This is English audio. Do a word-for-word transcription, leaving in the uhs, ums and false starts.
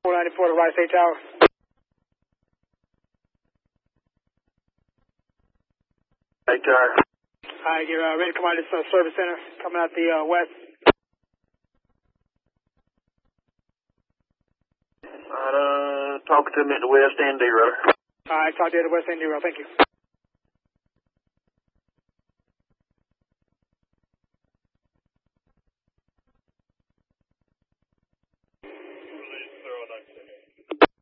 four ninety-four to Rice State Tower. Hey, Tower. Alright, you're uh, ready to come out of this uh, service center, coming out the uh, west. Alright, uh, talking to me at the west end, D-Roller. Alright, talk to you at the west end, zero. Thank you.